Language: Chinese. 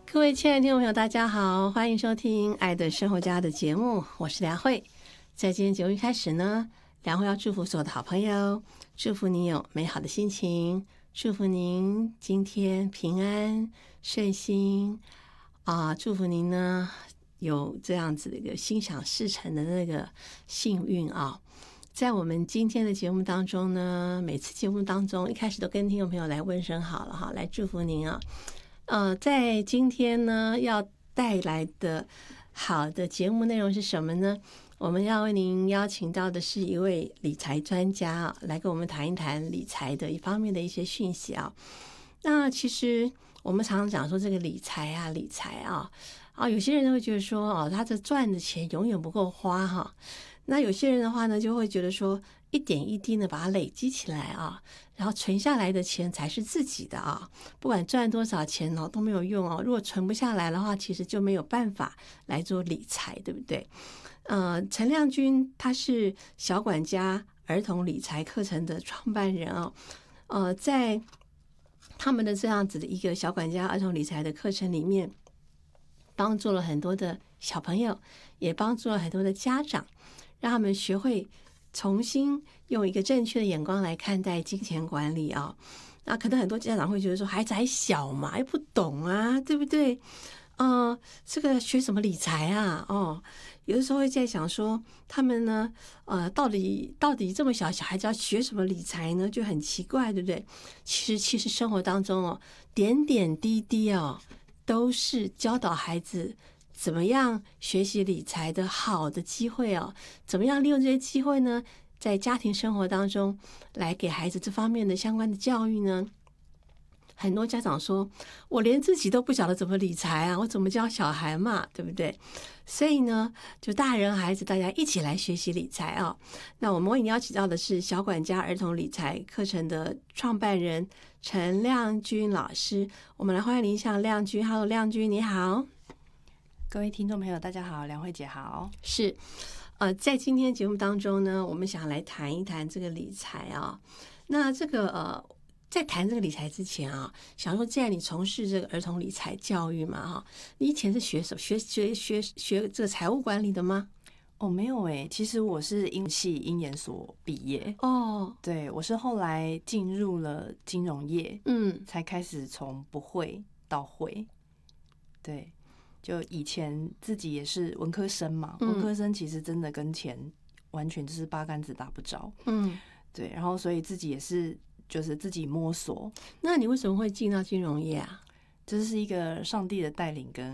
各位亲爱的听众朋友，大家好，欢迎收听《爱的生活家》的节目，我是梁慧。在今天节目一开始呢，梁慧要祝福所有的好朋友，祝福你有美好的心情，祝福您今天平安顺心祝福您呢有这样子的一个心想事成的那个幸运啊。在我们今天的节目当中呢，每次节目当中一开始都跟听众朋友来问声好了哈，来祝福您啊。在今天呢要带来的好的节目内容是什么呢？我们要为您邀请到的是一位理财专家来跟我们谈一谈理财的一方面的一些讯息啊。那其实我们常常讲说这个理财有些人会觉得说他这赚的钱永远不够花哈。那有些人的话呢，就会觉得说一点一滴的把它累积起来然后存下来的钱才是自己的不管赚多少钱都没有用如果存不下来的话，其实就没有办法来做理财，对不对？陈亮君他是小管家儿童理财课程的创办人在他们的这样子的一个小管家儿童理财的课程里面，帮助了很多的小朋友，也帮助了很多的家长，让他们学会重新用一个正确的眼光来看待金钱管理那可能很多家长会觉得说孩子还小嘛，又不懂对不对？这个学什么理财有的时候会在想说他们呢到底这么小孩子要学什么理财呢，就很奇怪，对不对？其实生活当中点点滴滴都是教导孩子怎么样学习理财的好的机会怎么样利用这些机会呢，在家庭生活当中来给孩子这方面的相关的教育呢？很多家长说我连自己都不晓得怎么理财我怎么教小孩嘛，对不对？所以呢，就大人孩子大家一起来学习理财那我们为你邀请到的是小管家儿童理财课程的创办人陈亮君老师，我们来欢迎您向亮君。 Hello 亮君你好。 各位听众朋友大家好，梁慧姐好。 是在今天节目当中呢，我们想来谈一谈这个理财那这个在谈这个理财之前想说既然你从事这个儿童理财教育嘛你以前是学什么学这个财务管理的吗？ 没有其实我是英研所毕业对，我是后来进入了金融业才开始从不会到会。对，就以前自己也是文科生嘛文科生其实真的跟钱完全就是八竿子打不着对，然后所以自己也是就是自己摸索。 那你为什么会进到金融业这是一个上帝的带领跟